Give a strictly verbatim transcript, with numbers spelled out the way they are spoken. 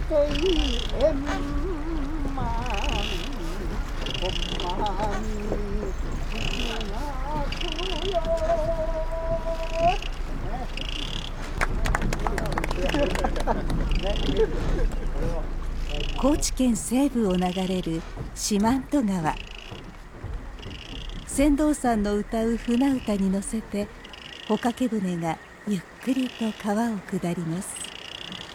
高知県西部を流れる四万十川。船頭さんの歌う船歌に乗せて帆掛け船がゆっくりと川を下ります。